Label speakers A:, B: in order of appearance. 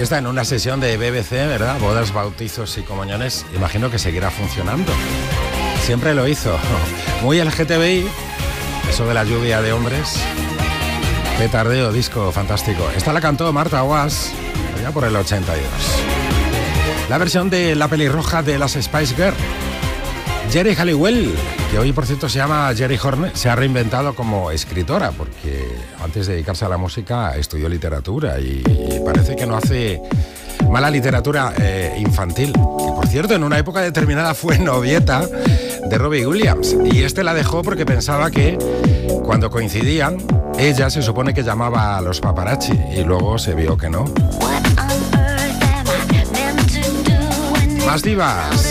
A: Esta en una sesión de BBC, ¿verdad? Bodas, bautizos y comuniones. Imagino que seguirá funcionando. Siempre lo hizo. Muy LGTBI, eso de la lluvia de hombres. Petardeo, disco fantástico. Esta la cantó Marta Guas, allá por el 82. La versión de La pelirroja de las Spice Girls. Geri Halliwell, que hoy por cierto se llama Geri Horne, se ha reinventado como escritora, porque antes de dedicarse a la música estudió literatura y parece que no hace mala literatura infantil. Y por cierto, en una época determinada fue novieta de Robbie Williams, y este la dejó porque pensaba que cuando coincidían, ella se supone que llamaba a los paparazzi, y luego se vio que no. Más divas.